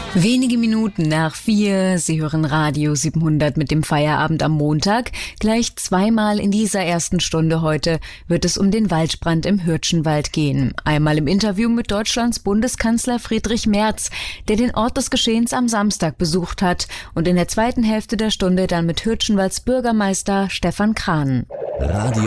Wenige Minuten nach 4, Sie hören Radio 700 mit dem Feierabend am Montag. Gleich zweimal in dieser ersten Stunde heute wird es um den Waldbrand im Hürtschenwald gehen. Einmal im Interview mit Deutschlands Bundeskanzler Friedrich Merz, der den Ort des Geschehens am Samstag besucht hat. Und in der zweiten Hälfte der Stunde dann mit Hürtschenwalds Bürgermeister Stefan Krahn. Radio